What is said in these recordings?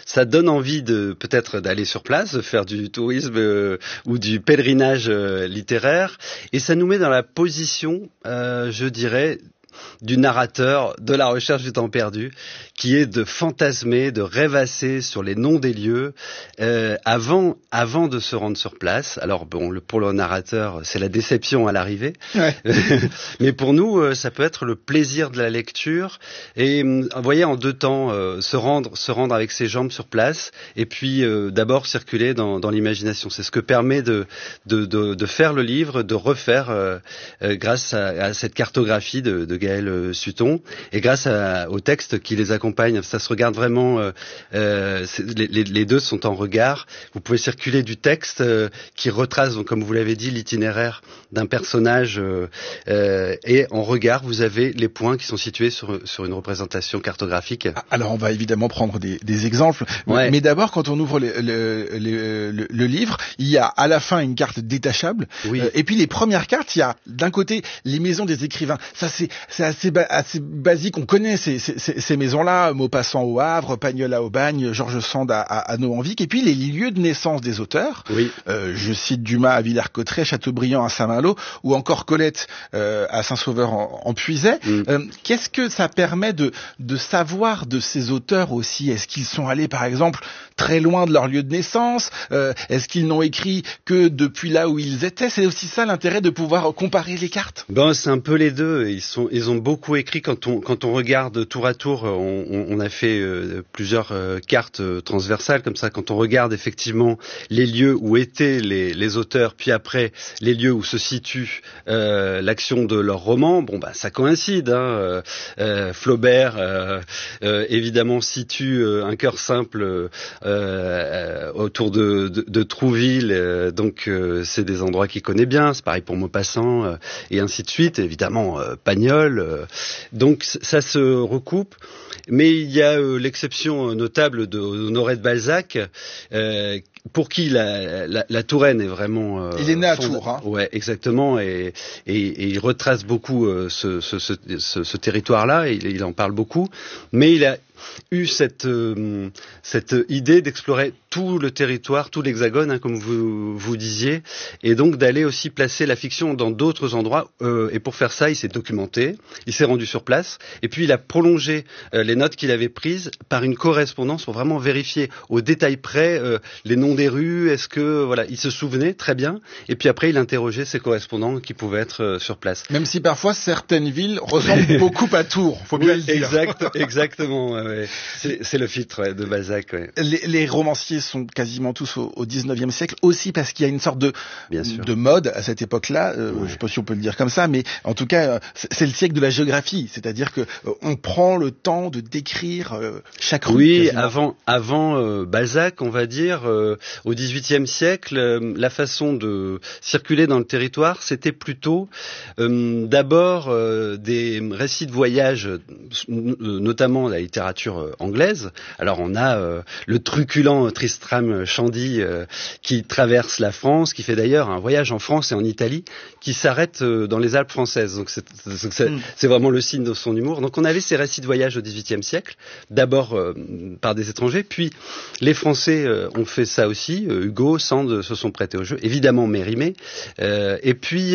ça donne envie de peut-être d'aller sur place, de faire du tourisme ou du pèlerinage littéraire, et ça nous met dans la position, je dirais, du narrateur de La Recherche du temps perdu, qui est de fantasmer, de rêvasser sur les noms des lieux avant de se rendre sur place. Alors bon, pour le narrateur, c'est la déception à l'arrivée, ouais. Mais pour nous, ça peut être le plaisir de la lecture. Et vous voyez, en 2 temps, se rendre avec ses jambes sur place, et puis d'abord circuler dans l'imagination. C'est ce que permet de faire le livre, de refaire grâce à cette cartographie de Gaël Sutton, et grâce au texte qui les accompagne. Ça se regarde vraiment, les deux sont en regard. Vous pouvez circuler du texte qui retrace, donc, comme vous l'avez dit, l'itinéraire d'un personnage, et en regard, vous avez les points qui sont situés sur une représentation cartographique. Alors on va évidemment prendre des exemples, ouais. Mais d'abord, quand on ouvre le livre, il y a à la fin une carte détachable, oui. Et puis les premières cartes, il y a d'un côté les maisons des écrivains. Ça c'est assez basique, on connaît ces maisons-là, Maupassant au Havre, Pagnol à Aubagne, George Sand à Nohant-Vic, et puis les lieux de naissance des auteurs. Oui. Je cite Dumas à Villers-Cotterêts, Chateaubriand à Saint-Malo, ou encore Colette à Saint-Sauveur en Puisaye. Qu'est-ce que ça permet de savoir de ces auteurs aussi? Est-ce qu'ils sont allés, par exemple, très loin de leur lieu de naissance? Est-ce qu'ils n'ont écrit que depuis là où ils étaient? C'est aussi ça l'intérêt de pouvoir comparer les cartes? Ben, c'est un peu les deux. Ils ont beaucoup écrit. Quand on regarde tour à tour, on a fait plusieurs cartes transversales comme ça. Quand on regarde effectivement les lieux où étaient les auteurs, puis après les lieux où se situe l'action de leur roman, bon bah ça coïncide. Hein. Flaubert évidemment situe Un cœur simple autour de Trouville, donc c'est des endroits qu'il connaît bien. C'est pareil pour Maupassant et ainsi de suite. Évidemment Pagnol. Donc ça se recoupe, mais il y a l'exception notable d'Honoré de Balzac, pour qui la Touraine est vraiment. Il est né à Tours, hein. Ouais, exactement, et il retrace beaucoup ce territoire-là. Il en parle beaucoup, mais il a eu cette idée d'explorer tout le territoire, tout l'Hexagone, hein, comme vous disiez, et donc d'aller aussi placer la fiction dans d'autres endroits. Et pour faire ça, il s'est documenté, il s'est rendu sur place, et puis il a prolongé les notes qu'il avait prises par une correspondance pour vraiment vérifier au détail près les noms des rues. Est-ce que voilà, il se souvenait très bien, et puis après il interrogeait ses correspondants qui pouvaient être sur place. Même si parfois certaines villes ressemblent beaucoup à Tours, faut bien le dire. Exactement. Ouais. C'est le filtre de Balzac. Ouais. Les romanciers sont quasiment tous au 19e siècle, aussi parce qu'il y a une sorte de mode à cette époque-là. Je ne sais pas si on peut le dire comme ça, mais en tout cas, c'est le siècle de la géographie. C'est-à-dire que on prend le temps de décrire chaque rue. Oui, quasiment. avant Balzac, on va dire, au 18e siècle, la façon de circuler dans le territoire, c'était plutôt d'abord des récits de voyage, notamment la littérature anglaise. Alors on a le truculent Tristram Shandy qui traverse la France, qui fait d'ailleurs un voyage en France et en Italie, qui s'arrête dans les Alpes françaises. Donc c'est vraiment le signe de son humour. Donc on avait ces récits de voyage au XVIIIe siècle, d'abord par des étrangers, puis les Français ont fait ça aussi. Hugo, Sand se sont prêtés au jeu, évidemment Mérimée, et puis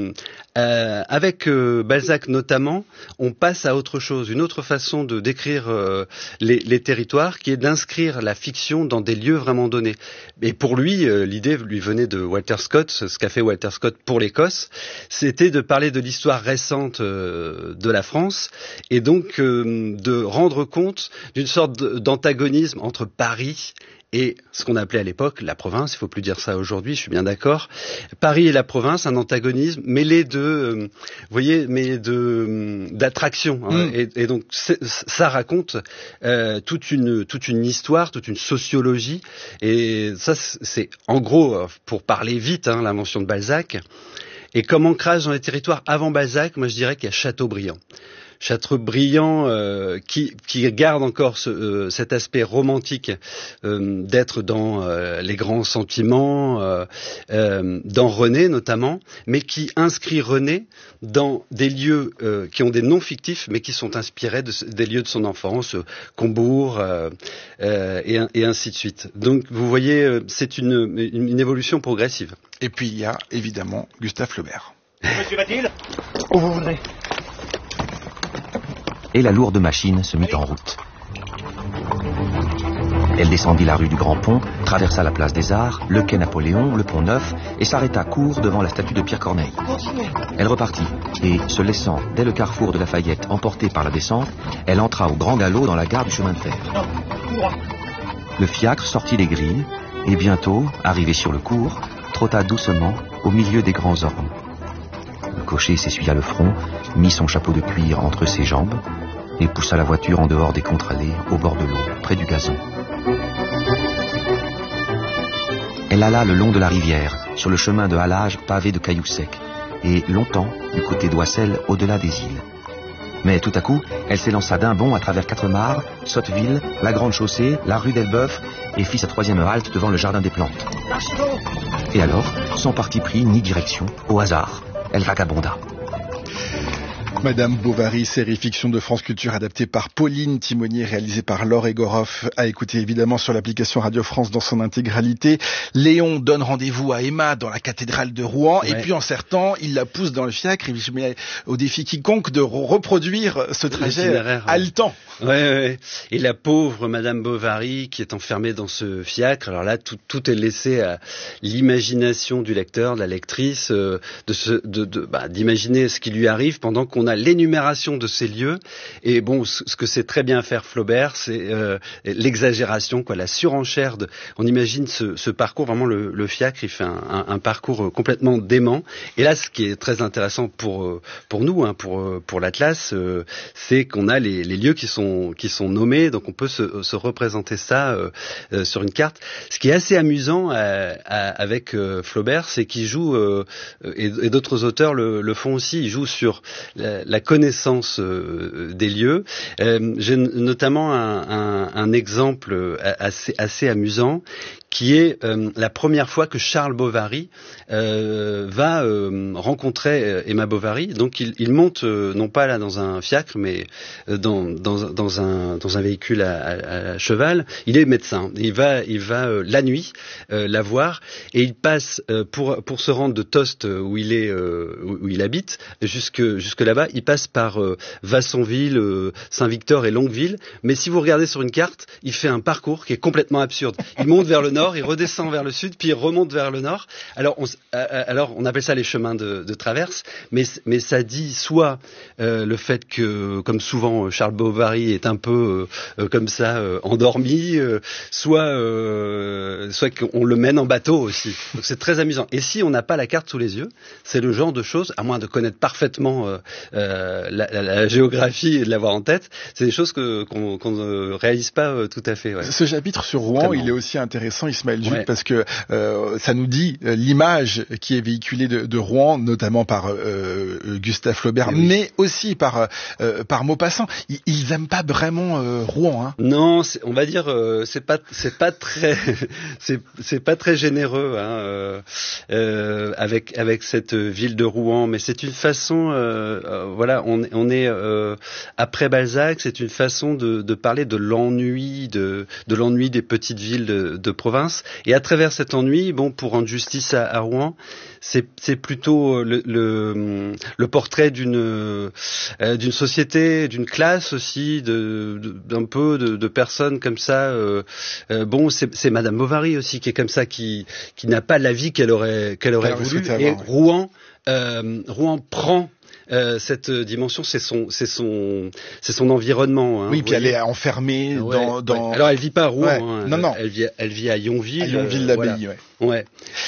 avec Balzac notamment, on passe à autre chose, une autre façon de décrire les territoires, qui est d'inscrire la fiction dans des lieux vraiment donnés. Et pour lui, l'idée lui venait de Walter Scott. Ce qu'a fait Walter Scott pour l'Écosse, c'était de parler de l'histoire récente de la France, et donc de rendre compte d'une sorte d'antagonisme entre Paris et ce qu'on appelait à l'époque la province. Il faut plus dire ça aujourd'hui, je suis bien d'accord. Paris et la province, un antagonisme mêlé de, voyez, mêlé d'attraction. Hein, et donc ça raconte toute une histoire, toute une sociologie. Et ça, c'est en gros, pour parler vite, hein, l'invention de Balzac. Et comme ancrage dans les territoires avant Balzac, moi je dirais qu'il y a Chateaubriand. Chateaubriand qui garde encore cet aspect romantique d'être dans les grands sentiments, dans René notamment, mais qui inscrit René dans des lieux qui ont des noms fictifs, mais qui sont inspirés des lieux de son enfance, Combourg et ainsi de suite. Donc vous voyez, c'est une évolution progressive. Et puis il y a évidemment Gustave Flaubert. Monsieur va-t-il ? Où vous voudrez. Et la lourde machine se mit en route. Elle descendit la rue du Grand Pont, traversa la place des Arts, le quai Napoléon, le pont Neuf et s'arrêta court devant la statue de Pierre Corneille. Elle repartit et, se laissant dès le carrefour de Lafayette emporter par la descente, elle entra au grand galop dans la gare du chemin de fer. Le fiacre sortit des grilles et bientôt, arrivé sur le cours, trotta doucement au milieu des grands ormes. Le cocher s'essuya le front, mit son chapeau de cuir entre ses jambes et poussa la voiture en dehors des contre-allées, au bord de l'eau, près du gazon. Elle alla le long de la rivière, sur le chemin de halage pavé de cailloux secs, et longtemps du côté d'Oissel, au-delà des îles. Mais tout à coup, elle s'élança d'un bond à travers Quatre-Mares, Sotteville, la Grande Chaussée, la rue d'Elbeuf, et fit sa troisième halte devant le Jardin des Plantes. Et alors, sans parti pris ni direction, au hasard, elle vagabonda. Madame Bovary, série fiction de France Culture adaptée par Pauline Timonier, réalisée par Laure Egoroff, à écouter évidemment sur l'application Radio France dans son intégralité. Léon donne rendez-vous à Emma dans la cathédrale de Rouen, et puis en sortant, il la pousse dans le fiacre, et je mets au défi quiconque de reproduire ce trajet haletant. Ouais. Et la pauvre Madame Bovary qui est enfermée dans ce fiacre, alors là tout est laissé à l'imagination du lecteur, de la lectrice, d'imaginer ce qui lui arrive pendant qu'on a l'énumération de ces lieux. Et bon, ce que sait très bien faire Flaubert, c'est l'exagération, la surenchère. On imagine ce parcours, vraiment le fiacre, il fait un parcours complètement dément. Et là, ce qui est très intéressant pour nous, pour l'Atlas, c'est qu'on a les lieux qui sont nommés, donc on peut se représenter ça sur une carte. Ce qui est assez amusant avec Flaubert, c'est qu'il joue, et d'autres auteurs le font aussi, il joue sur la connaissance des lieux. J'ai notamment un exemple assez amusant qui est la première fois que Charles Bovary va rencontrer Emma Bovary. Donc il monte non pas là dans un fiacre, mais dans un véhicule à cheval. Il est médecin. Il va la nuit la voir, et il passe pour se rendre de Tostes où il habite jusque là-bas. Il passe par Vassonville, Saint-Victor et Longueville. Mais si vous regardez sur une carte, il fait un parcours qui est complètement absurde. Il monte vers le nord, il redescend vers le sud, puis il remonte vers le nord. Alors on appelle ça les chemins de traverse, mais ça dit soit le fait que, comme souvent, Charles Bovary est un peu comme ça endormi, soit qu'on le mène en bateau aussi. Donc c'est très amusant. Et si on n'a pas la carte sous les yeux, c'est le genre de choses, à moins de connaître parfaitement la géographie et de l'avoir en tête, c'est des choses qu'on ne réalise pas tout à fait. Ouais. Ce chapitre sur Rouen, il est aussi intéressant, Ismaël Jules, parce que ça nous dit l'image qui est véhiculée de Rouen, notamment par Gustave Flaubert, mais aussi par Maupassant. Ils aiment pas vraiment Rouen, hein. Non, on va dire c'est pas très généreux, hein, avec cette ville de Rouen, mais c'est une façon, on est après Balzac, c'est une façon de parler de l'ennui, de l'ennui des petites villes de province. Et à travers cet ennui, pour rendre justice à Rouen, c'est plutôt le portrait d'une société, d'une classe aussi, d'un peu de personnes comme ça. C'est Madame Bovary aussi qui est comme ça, qui n'a pas la vie qu'elle aurait voulu. Et Rouen prend cette dimension, c'est son environnement. Hein, oui, puis elle est enfermée dans. Ouais. Alors elle vit pas à Rouen. Ouais. Hein, non. Elle vit à Yonville. À Yonville-l'Abbaye, Ouais.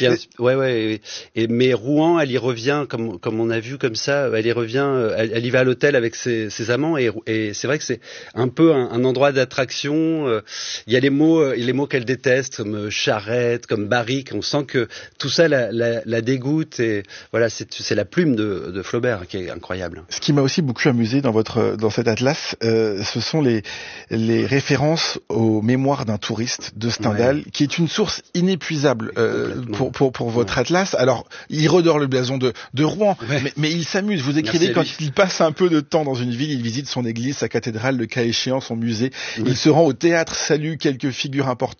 Mais Rouen, elle y revient comme on a vu comme ça. Elle y revient. Elle y va à l'hôtel avec ses amants, et c'est vrai que c'est un peu un endroit d'attraction. Il y a les mots qu'elle déteste, comme charrette, comme barrique. On sent que tout ça la dégoûte, et voilà, c'est la plume de Flaubert qui c'est incroyable. Ce qui m'a aussi beaucoup amusé dans cet atlas, ce sont les références aux mémoires d'un touriste de Stendhal, qui est une source inépuisable pour votre atlas. Alors, il redore le blason de Rouen, mais il s'amuse. Vous écrivez quand il passe un peu de temps dans une ville, il visite son église, sa cathédrale, le cas échéant, son musée. Il se rend au théâtre, salue quelques figures importantes